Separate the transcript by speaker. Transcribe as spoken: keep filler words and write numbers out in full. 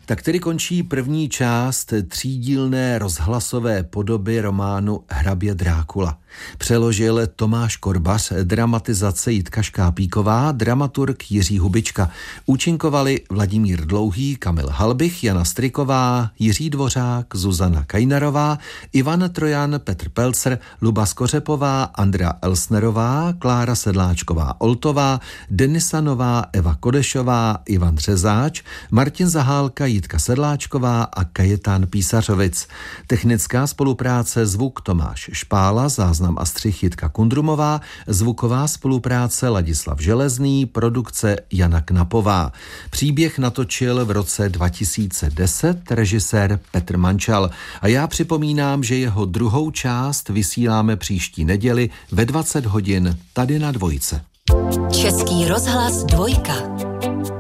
Speaker 1: Tak tedy končí první část třídílné rozhlasové podoby románu Hrabě Drákula. Přeložil Tomáš Korbař, dramatizace Jitka Škápíková, dramaturg Jiří Hubička. Účinkovali Vladimír Dlouhý, Kamil Halbich, Jana Striková, Jiří Dvořák, Zuzana Kajnarová, Ivan Trojan, Petr Pelcer, Luba Skořepová, Andrea Elsnerová, Klára Sedláčková-Oltová, Denisa Nová, Eva Kodešová, Ivan Řezáč, Martin Zahálka, Jitka Sedláčková a Kajetán Písařovic. Technická spolupráce zvuk Tomáš Špála, záznam a střih Jitka Kundrumová, zvuková spolupráce Ladislav Železný, produkce Jana Knapová. Příběh natočil v roce dva tisíce deset režisér Petr Mančal a já připomínám, že jeho druhou část vysíláme příští neděli ve dvacet hodin tady na Dvojce.
Speaker 2: Český rozhlas Dvojka.